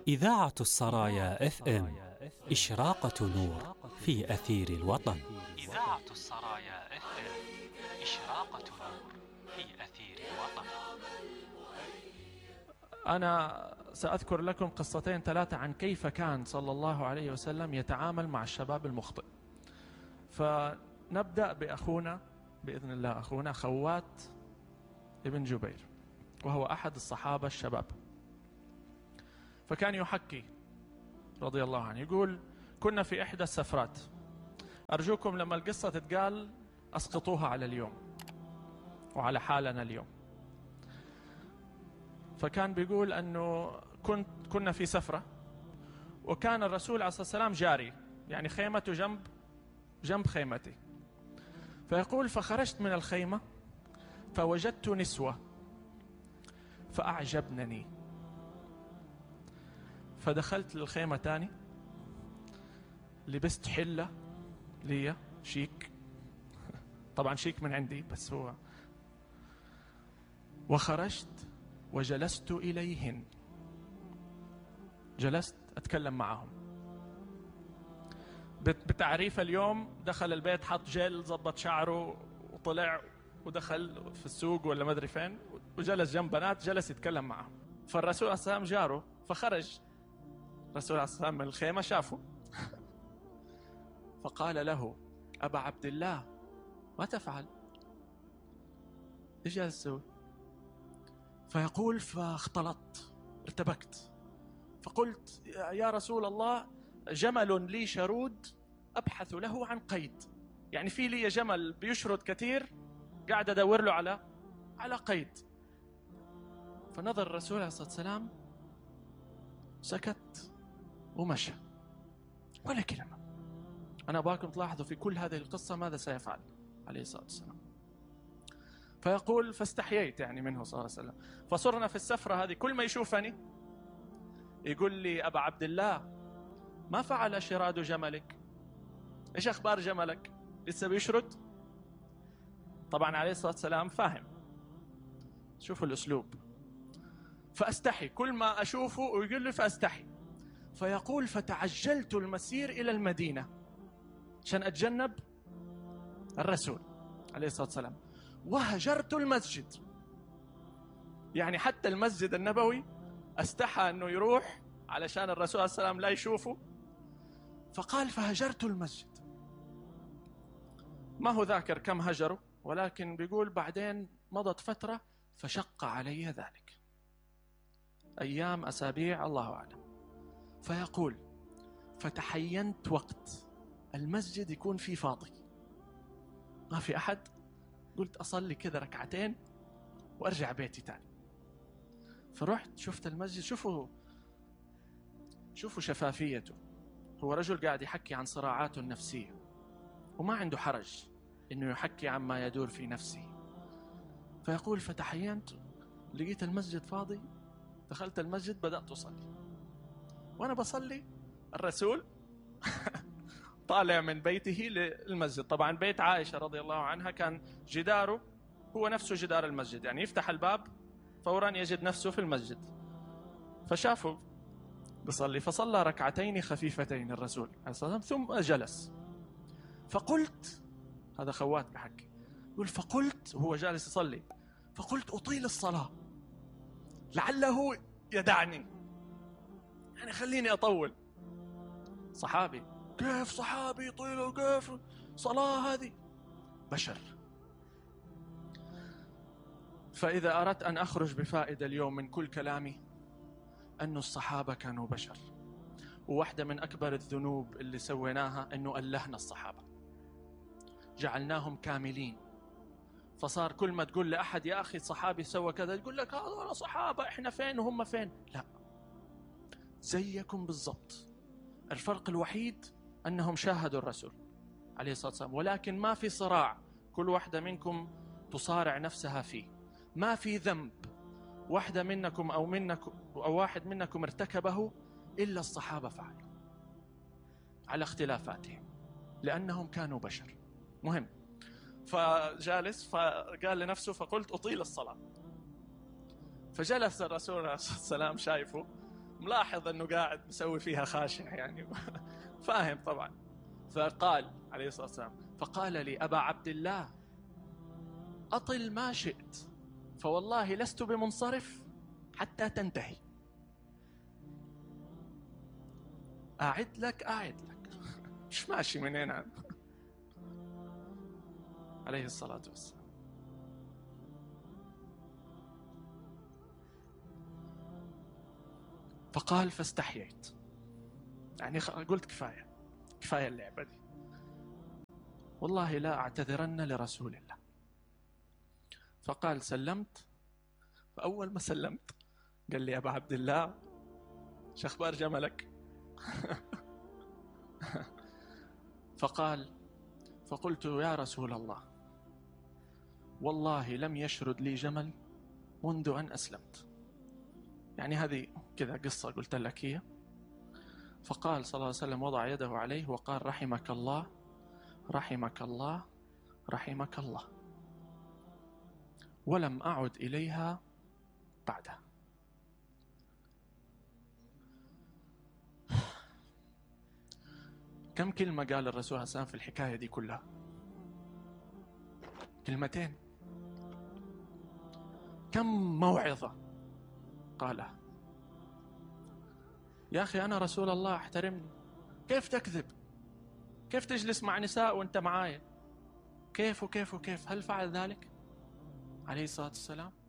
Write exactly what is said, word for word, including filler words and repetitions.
إذاعة السرايا اف ام، إشراقة نور في أثير الوطن. إذاعة السرايا اف ام، إشراقة نور في أثير الوطن. أنا سأذكر لكم قصتين ثلاثة عن كيف كان صلى الله عليه وسلم يتعامل مع الشباب المخطئ. فنبدأ بأخونا بإذن الله، أخونا خوات ابن جبير، وهو أحد الصحابة الشباب. فكان يحكي رضي الله عنه، يقول: كنا في إحدى السفرات. أرجوكم لما القصة تتقال أسقطوها على اليوم وعلى حالنا اليوم. فكان بيقول أنه كنت كنا في سفرة، وكان الرسول عليه الصلاة والسلام جاري، يعني خيمته جنب جنب خيمتي. فيقول: فخرجت من الخيمة فوجدت نسوة فأعجبنني، فدخلت للخيمة تاني، لبست حلة لي شيك، طبعا شيك من عندي بس هو، وخرجت وجلست إليهن، جلست أتكلم معهم. بتعريف اليوم دخل البيت، حط جل، زبط شعره وطلع ودخل في السوق ولا ما أدري فين، وجلس جنب بنات، جلس يتكلم معهم. فالرسول عليه السلام جاره، فخرج الرسول عليه السلام من الخيمة شافه فقال له: أبا عبد الله ما تفعل؟ إيش جالس تسوي؟ فيقول: فاختلطت، ارتبكت، فقلت: يا رسول الله، جمل لي شرود أبحث له عن قيد، يعني في لي جمل بيشرد كثير، قاعد أدور له على على قيد. فنظر الرسول عليه الصلاة والسلام، سكت ومشى ولا كلمة. أنا أباكم تلاحظوا في كل هذه القصة ماذا سيفعل عليه الصلاة والسلام. فيقول: فاستحييت يعني منه صلى الله عليه وسلم. فصرنا في السفرة هذه كل ما يشوفني يقول لي: أبا عبد الله ما فعل شراد جملك؟ إيش أخبار جملك؟ لسه بيشرد؟ طبعا عليه الصلاة والسلام فاهم، شوفوا الأسلوب. فأستحي كل ما أشوفه ويقول لي فأستحي. فيقول: فتعجلت المسير إلى المدينة عشان أتجنب الرسول عليه الصلاة والسلام، وهجرت المسجد، يعني حتى المسجد النبوي استحى أنه يروح علشان الرسول عليه الصلاة والسلام لا يشوفه. فقال: فهجرت المسجد. ما هو ذاكر كم هجروا، ولكن بيقول بعدين مضت فترة فشق علي ذلك، أيام أسابيع الله أعلم. فيقول: فتحينت وقت المسجد يكون فيه فاضي، ما في أحد، قلت أصلي كذا ركعتين وأرجع بيتي تاني. فرحت شفت المسجد، شوفوا شوفوا شفافيته. هو رجل قاعد يحكي عن صراعاته النفسية وما عنده حرج إنه يحكي عما يدور في نفسه. فيقول: فتحينت لقيت المسجد فاضي، دخلت المسجد بدأت أصلي. وأنا بصلي الرسول طالع من بيته للمسجد. طبعا بيت عائشة رضي الله عنها كان جداره هو نفسه جدار المسجد، يعني يفتح الباب فورا يجد نفسه في المسجد. فشافه بصلي، فصلى ركعتين خفيفتين الرسول عليه الصلاة والسلام ثم جلس. فقلت، هذا خوات بحكي، يقول: فقلت وهو جالس يصلي، فقلت أطيل الصلاة لعله يدعني، يعني خليني أطول. صحابي، كيف صحابي يطيل؟ كيف صلاة هذه؟ بشر. فإذا أردت أن أخرج بفائدة اليوم من كل كلامي، أن الصحابة كانوا بشر. وواحدة من أكبر الذنوب اللي سويناها أنه ألهنا الصحابة، جعلناهم كاملين. فصار كل ما تقول لأحد يا أخي صحابي سوى كذا، يقول لك هذول صحابة، إحنا فين وهم فين؟ لا، زيكم بالضبط. الفرق الوحيد أنهم شاهدوا الرسول عليه الصلاة والسلام، ولكن ما في صراع كل واحدة منكم تصارع نفسها فيه. ما في ذنب واحدة منكم أو منكم أو واحد منكم ارتكبه إلا الصحابة فعلوا، على اختلافاتهم، لأنهم كانوا بشر. مهم. فجالس فقال لنفسه: فقلت أطيل الصلاة. فجلس الرسول عليه الصلاة والسلام شايفه، ملاحظ أنه قاعد مسوي فيها خاشع يعني فاهم طبعا. فقال عليه الصلاة والسلام فقال لي أبا عبد الله أطل ما شئت فوالله لست بمنصرف حتى تنتهي. أعد لك أعد لك مش ماشي منين عنه عليه الصلاة والسلام. فقال فاستحييت، يعني قلت كفاية كفاية اللعبة دي، والله لا أعتذرن لرسول الله. فقال سلمت. فأول ما سلمت قال لي أبا عبد الله شو أخبار جملك؟ فقال فقلت يا رسول الله والله لم يشرد لي جمل منذ أن أسلمت. يعني هذه كذا قصة قلت لك هي. فقال صلى الله عليه وسلم وضع يده عليه وقال رحمك الله رحمك الله رحمك الله، ولم أعد إليها بعدها. كم كلمة قال الرسول صلى الله عليه وسلم في الحكاية دي كلها؟ كلمتين. كم موعظة قالها؟ يا أخي أنا رسول الله احترمني، كيف تكذب؟ كيف تجلس مع نساء وانت معايا؟ كيف وكيف وكيف؟ هل فعل ذلك عليه الصلاة والسلام؟